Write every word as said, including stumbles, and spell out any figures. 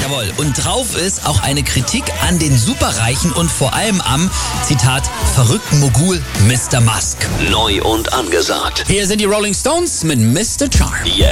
Jawohl, und drauf ist auch eine Kritik an den Superreichen und vor allem am, Zitat, verrückten Mogul Mister Musk. Neu und angesagt. Hier sind die Rolling Stones mit Mister Charm. Jetzt